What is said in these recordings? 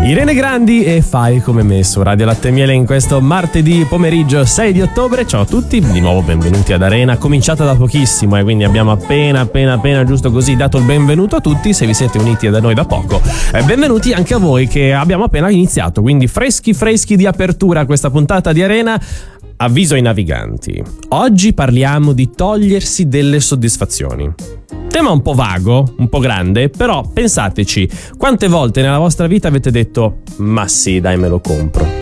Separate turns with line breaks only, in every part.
Irene Grandi e Fai come me su Radio Latte e Miele in questo martedì pomeriggio 6 di ottobre. Ciao a tutti, di nuovo benvenuti ad Arena, cominciata da pochissimo e quindi abbiamo appena giusto così dato il benvenuto a tutti. Se vi siete uniti da noi da poco, benvenuti anche a voi che abbiamo appena iniziato, quindi freschi di apertura a questa puntata di Arena. Avviso ai naviganti, oggi parliamo di togliersi delle soddisfazioni. Tema un po' vago, un po' grande, però pensateci, quante volte nella vostra vita avete detto ma sì dai me lo compro,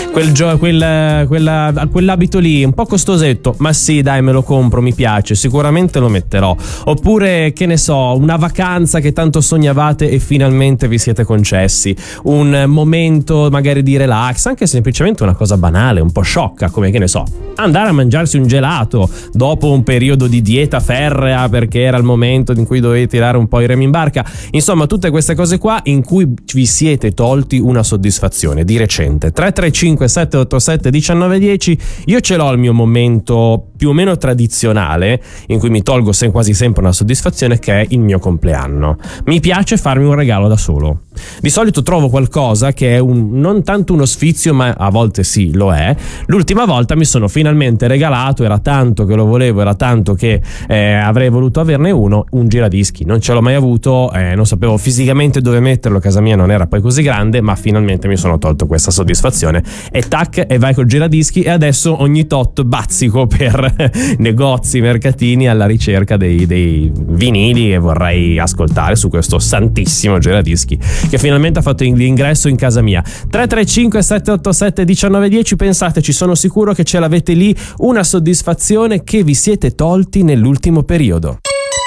quell'abito lì un po' costosetto, ma sì dai me lo compro, mi piace, sicuramente lo metterò. Oppure che ne so, una vacanza che tanto sognavate e finalmente vi siete concessi, un momento magari di relax, anche semplicemente una cosa banale, un po' sciocca, come che ne so, andare a mangiarsi un gelato dopo un periodo di dieta ferrea perché era il momento in cui dovevi tirare un po' i remi in barca. Insomma, tutte queste cose qua in cui vi siete tolti una soddisfazione di recente. 335 787 1910. Io ce l'ho il mio momento più o meno tradizionale in cui mi tolgo quasi sempre una soddisfazione, che è il mio compleanno. Mi piace farmi un regalo da solo. Di solito trovo qualcosa che è non tanto uno sfizio, ma a volte sì, lo è. L'ultima volta mi sono finalmente regalato, era tanto che lo volevo, era tanto che avrei voluto averne un giradischi. Non ce l'ho mai avuto, non sapevo fisicamente dove metterlo, casa mia non era poi così grande, ma finalmente mi sono tolto questa soddisfazione. E tac, e vai col giradischi, e adesso ogni tot bazzico per negozi, mercatini alla ricerca dei vinili che vorrei ascoltare su questo santissimo giradischi che finalmente ha fatto l'ingresso in casa mia. 335 787 1910. Pensateci, sono sicuro che ce l'avete lì, una soddisfazione che vi siete tolti nell'ultimo periodo.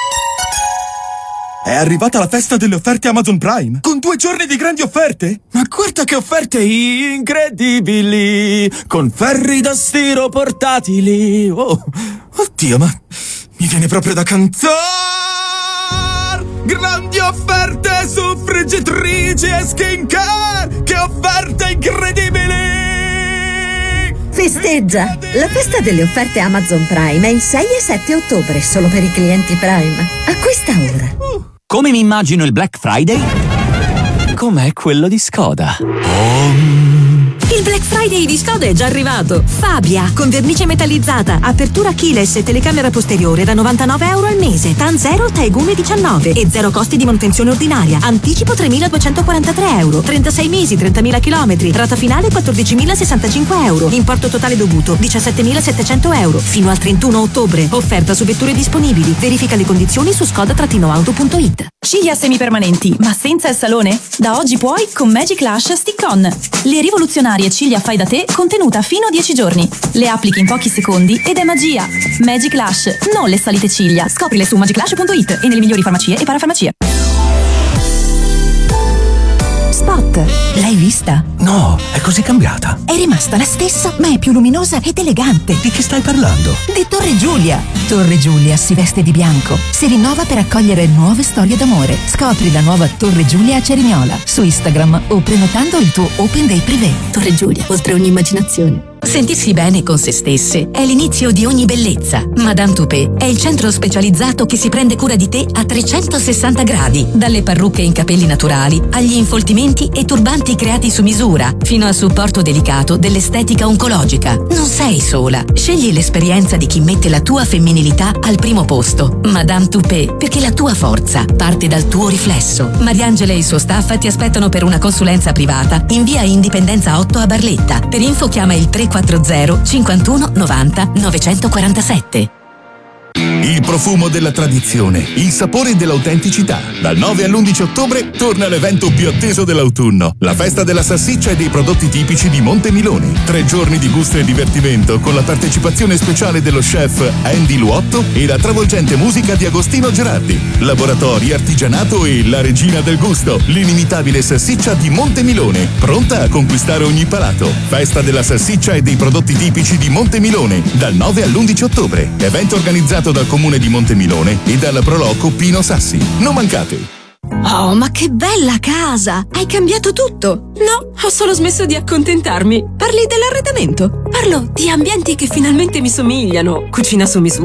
È arrivata la festa delle offerte Amazon Prime, con 2 giorni di grandi offerte. Ma guarda che offerte incredibili, con ferri da stiro portatili. Oh, oddio, ma mi viene proprio da cantare. Grandi offerte su friggitrici e skincare, che offerte incredibili.
Festeggia! La festa delle offerte Amazon Prime è il 6 e 7 ottobre, solo per i clienti Prime. A questa ora.
Come mi immagino il Black Friday? Com'è quello di Skoda?
Il Black Friday di Skoda è già arrivato. Fabia, con vernice metallizzata, apertura keyless e telecamera posteriore da €99 al mese, TAN 0, Taigume 19 e 0 costi di manutenzione ordinaria. Anticipo €3.243, 36 mesi, 30.000 chilometri, rata finale €14.065, importo totale dovuto €17.700, fino al 31 ottobre. Offerta su vetture disponibili. Verifica le condizioni su skoda-auto.it.
Ciglia semipermanenti, ma senza il salone? Da oggi puoi con Magic Lash Stick-On. Le rivoluzionarie ciglia fai da te contenuta fino a 10 giorni. Le applichi in pochi secondi ed è magia. Magic Lash, non le solite ciglia. Scoprile su magiclash.it e nelle migliori farmacie e parafarmacie.
Spot, l'hai vista?
No, è così cambiata.
È rimasta la stessa, ma è più luminosa ed elegante.
Di chi stai parlando?
Di Torre Giulia. Torre Giulia si veste di bianco, si rinnova per accogliere nuove storie d'amore. Scopri la nuova Torre Giulia a Cerignola su Instagram o prenotando il tuo Open Day privé.
Torre Giulia, oltre ogni immaginazione.
Sentirsi bene con se stesse è l'inizio di ogni bellezza. Madame Toupet è il centro specializzato che si prende cura di te a 360 gradi. Dalle parrucche in capelli naturali, agli infoltimenti e turbanti creati su misura, fino al supporto delicato dell'estetica oncologica. Non sei sola. Scegli l'esperienza di chi mette la tua femminilità al primo posto. Madame Toupet, perché la tua forza parte dal tuo riflesso. Mariangela e il suo staff ti aspettano per una consulenza privata in via Indipendenza 8 a Barletta. Per info chiama il 340 51 90 947.
Il profumo della tradizione, il sapore dell'autenticità. Dal 9 all'11 ottobre torna l'evento più atteso dell'autunno, la festa della salsiccia e dei prodotti tipici di Montemilone. 3 giorni di gusto e divertimento con la partecipazione speciale dello chef Andy Luotto e la travolgente musica di Agostino Gerardi. Laboratori, artigianato e la regina del gusto, l'inimitabile salsiccia di Montemilone, pronta a conquistare ogni palato. Festa della salsiccia e dei prodotti tipici di Montemilone, dal 9 all'11 ottobre. Evento organizzato dal Comune di Montemilone e dalla Proloco Pino Sassi. Non mancate!
Oh, ma che bella casa! Hai cambiato tutto? No, ho solo smesso di accontentarmi. Parli dell'arredamento? Parlo di ambienti che finalmente mi somigliano. Cucina su misura.